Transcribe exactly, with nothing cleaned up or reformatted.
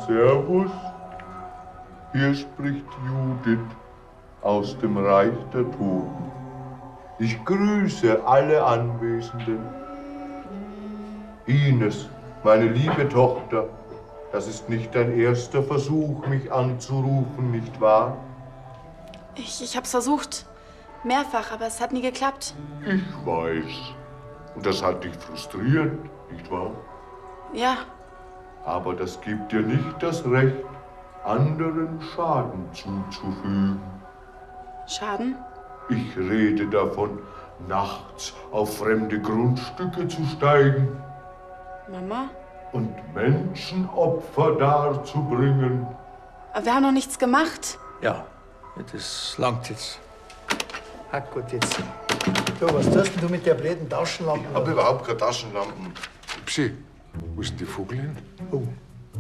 Servus, hier spricht Judith aus dem Reich der Toten. Ich grüße alle Anwesenden. Ines, meine liebe Tochter, das ist nicht dein erster Versuch, mich anzurufen, nicht wahr? Ich, ich hab's versucht. Mehrfach, aber es hat nie geklappt. Ich weiß. Und das hat dich frustriert, nicht wahr? Ja. Aber das gibt dir nicht das Recht, anderen Schaden zuzufügen. Schaden? Ich rede davon, nachts auf fremde Grundstücke zu steigen. Mama? Und Menschenopfer darzubringen. Aber wir haben noch nichts gemacht. Ja, das langt jetzt. Ah, gut, jetzt. Du, was tust denn du mit der blöden Taschenlampe? Ich hab überhaupt keine Taschenlampen. Psi, wo ist denn die Vogel hin? Oh,